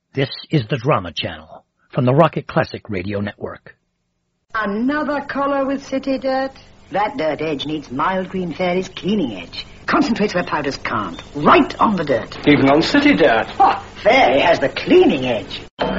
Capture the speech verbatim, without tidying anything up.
This is the Drama Channel from the Rocket Classic Radio Network. Another collar with city dirt? That dirt edge needs Mild Green Fairy's cleaning edge. Concentrates where powders can't. Right on the dirt. Even on city dirt. Oh, Fairy has the cleaning edge.